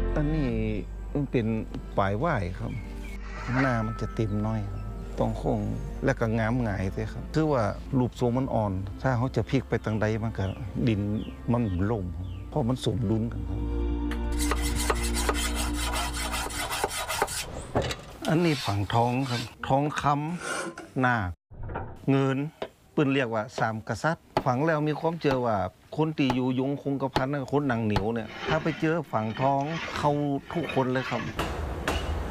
อันนี้มันเป็นปลายว่ายครับหน้ามันจะเต็มน้อยครับต้องโค้งและก็งามหงายเลยครับคือว่ารูปทรงมันอ่อน ถ้าเขาจะพลิกไปทางใดมันก็ดินมันล่มเพราะมันสมดุลกันครับอันนี้ฝั่งท้องครับท้องคำนาคเงินปืนเรียกว่าสามกษัตริย์ฝังแล้วมีความเจอว่าคนตีอยู่ยงคงกระพันคนหนังเหนียวเนี่ยถ้าไปเจอฝั่งท้องเขาทุกคนเลยครับ